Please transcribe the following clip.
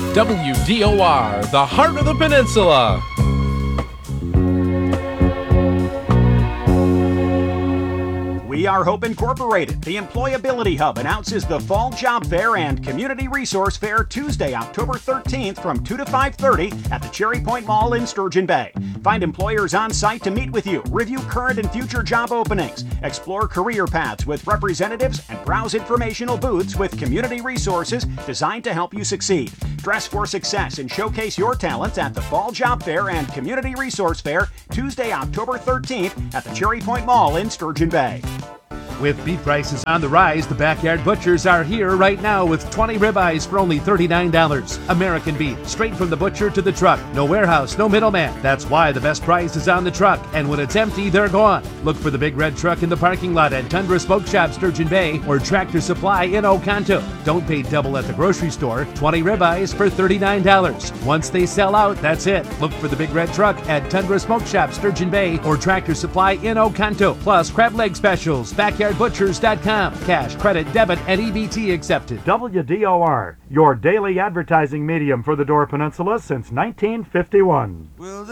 WDOR, the heart of the peninsula. We are Hope Incorporated. The Employability Hub announces the Fall Job Fair and Community Resource Fair Tuesday, October 13th from 2 to 5:30 at the Cherry Point Mall in Sturgeon Bay. Find employers on site to meet with you, review current and future job openings, explore career paths with representatives, and browse informational booths with community resources designed to help you succeed. Dress for success and showcase your talents at the Fall Job Fair and Community Resource Fair Tuesday, October 13th at the Cherry Point Mall in Sturgeon Bay. With beef prices on the rise, the Backyard Butchers are here right now with 20 ribeyes for only $39. American beef, straight from the butcher to the truck. No warehouse, no middleman. That's why the best price is on the truck. And when it's empty, they're gone. Look for the big red truck in the parking lot at Tundra Smoke Shop, Sturgeon Bay, or Tractor Supply in Oconto. Don't pay double at the grocery store. 20 ribeyes for $39. Once they sell out, that's it. Look for the big red truck at Tundra Smoke Shop, Sturgeon Bay, or Tractor Supply in Oconto. Plus, crab leg specials, BackyardButchers.com. Cash, credit, debit, and EBT accepted. WDOR, your daily advertising medium for the Door Peninsula since 1951.